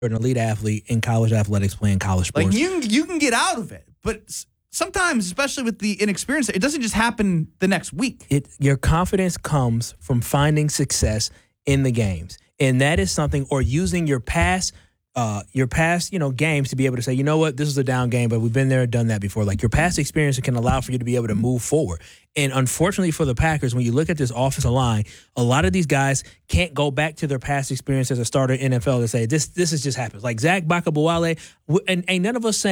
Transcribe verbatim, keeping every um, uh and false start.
an elite athlete in college athletics playing college sports. Like you, you can get out of it, but sometimes, especially with the inexperience, it doesn't just happen the next week. It your confidence comes from finding success in the games, and that is something, or using your past. Uh, your past, you know, games to be able to say, you know what, this is a down game, but we've been there, done that before. Like your past experience can allow for you to be able to move forward. And unfortunately for the Packers, when you look at this offensive line, a lot of these guys can't go back to their past experience as a starter in N F L to say this. This has just happened. Like Zach Bakabuwale, and ain't none of us saying.